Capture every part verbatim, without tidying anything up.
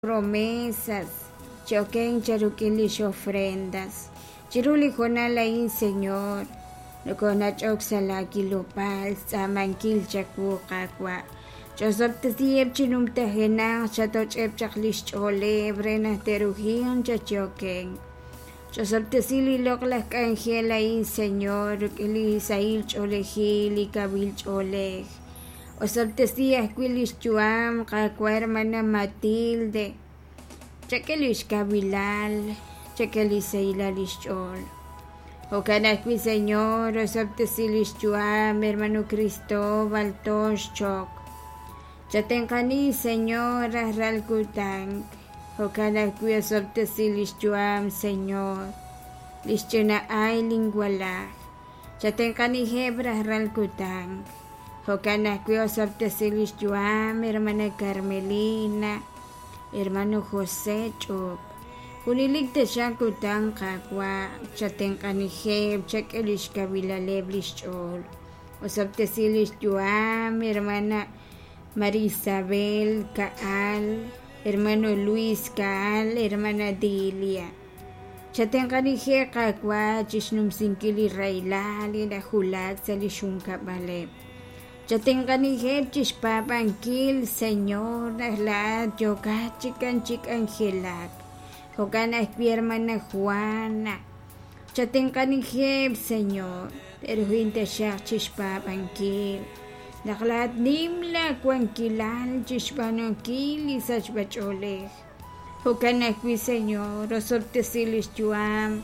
promesas, choquen charuquilis ofrendas, chiruli jonalain Señor, no conachokzala kilopal, samanquil chacucacua, chosoptesiep chinumtajena, chatochep chaklish chole, brena terujin chachoquen. Chosoptesili loklas canjelain Señor, kilisail cholejili kabil cholej. Osoptesías quilis chuam, hermana Matilde, chaquelis cabilal, chaquelis eilalis chol. Ocanaqui Señor, osoptesilis chuam, hermano Cristóbal Toshchok. Chatencani Señor, ralcutank. Ocanaqui osoptesilis chuam, Señor. Lischuna ay lingualag. Chatencani hebra ralcutank. Jocanaqui osoptesilis chuam, hermana Carmelina, hermano José Chop. Junilik te shakutan kakwa, chatenkanijeb, chakelis kabilaleblis chol. Osoptesilis chuam, hermana Marisabel Kaal, hermano Luis Kaal, hermana Dilia. Chatenkanije kakwa, chishnum sinkili railali, la julak salishunka baleb. Chatenganijeb chishpapankil, Señor, la yokachikan chik angelak. Jokana hermana Juana. Chatenganijeb, Señor, terujinte shak chishpapankil. Naklat nimla kwankilal chishpanonkil y sachbacholej. Jokana kui, Señor, osoptesilis chuam,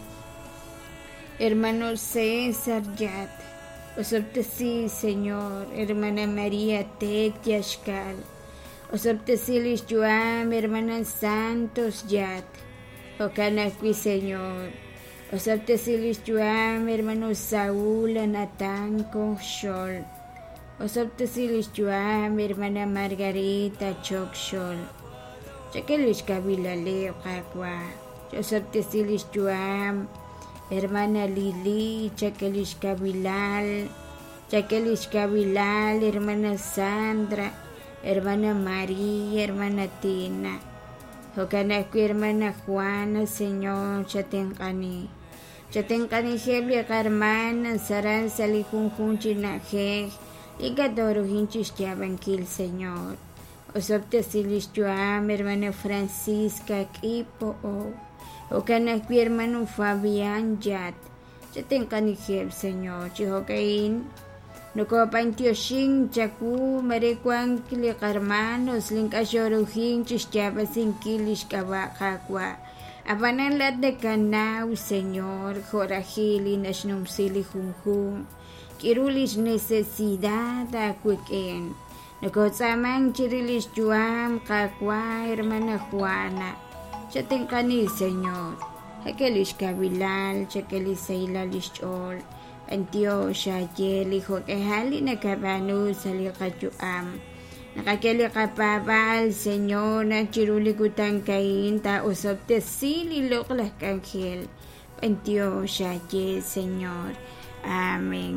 hermano César Yat. Osoptesi, Señor, hermana María Tek Yashkal. Osoptesilis chuam, hermana Santos Yat. Ocanaqui, Señor. Osoptesilis chuam, hermano Saúl Anatanco Shol. Osoptesilis chuam, hermana Margarita Chok Shol. Chakelis kabilale kakwa. Osoptesilis chuam, hermana Lili, chakelis kabilal, chakelis kabilal, hermana Sandra, hermana María, hermana Tina. Jocanaqui, hermana Juana, Señor, chatencani. Chatencani heblia hermana, saran salijunjun chinajej, y gadoro hinchis yabanquil, Señor. Osoptesilis chuam, hermana Francisca, Kipo, o. Ocanaqui, hermano Fabián Yat. Chatencanijeb, Señor, chihocain. No copantioshing, chacu, marequanquili, hermanos, linkashorujin, chischyabasin kilish kabakakwa. Abanan lat de canau, Señor, jorajili, nashnumsili junjun. Kirulish necesidad acuiquen. No cozaman chirilis chuam, kakwa, hermana Juana. Chatencani, Señor, chakelis kabilal, chakelis eilalis chol, Antiocha, yeli, jokehali nakabanu, salikachuam. Nakakeli kapabal, Señor, nachiruli kutankain, ta osoptesili loklas kangel. Antiocha, ye, Señor. Amén.